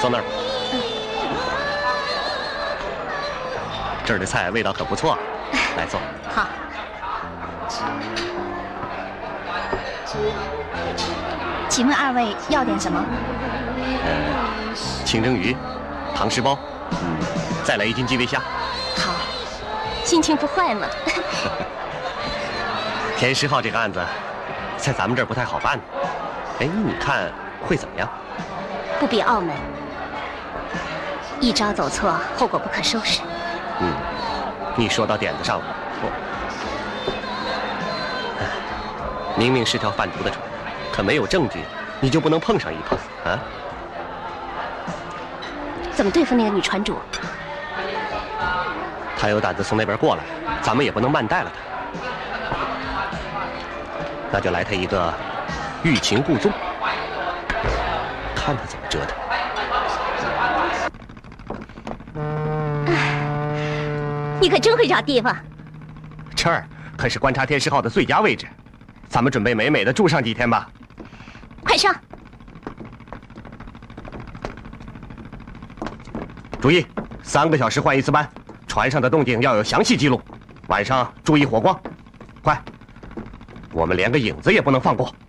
坐那儿吧。这儿的菜味道可不错，来坐。 好。请问二位要点什么？ 清蒸鱼、糖湿包，再来1斤基围虾。 好，心情不坏嘛。 田10号这个案子，在咱们这儿不太好办。哎，你看会怎么样？ 不比澳门，一招走错，后果不可收拾。 你说到点子上了。明明是条贩毒的船，可没有证据，你就不能碰上一碰啊？ 怎么对付那个女船主？ 她有胆子从那边过来，咱们也不能慢待了她。那就来她一个欲擒故纵，看她怎么折腾。 你可真会找地方。 这儿可是观察田10号的最佳位置，咱们准备美美的住上几天吧。 快上！ 注意，3个小时换1次班，船上的动静要有详细记录。晚上注意火光，快！我们连个影子也不能放过。